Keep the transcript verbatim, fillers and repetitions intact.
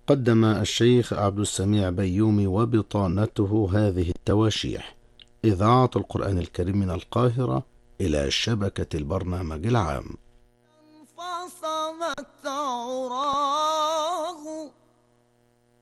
قدم الشيخ عبد السميع بيومي وبطانته هذه التواشيح: إذاعة القرآن الكريم من القاهرة إلى شبكة البرنامج العام.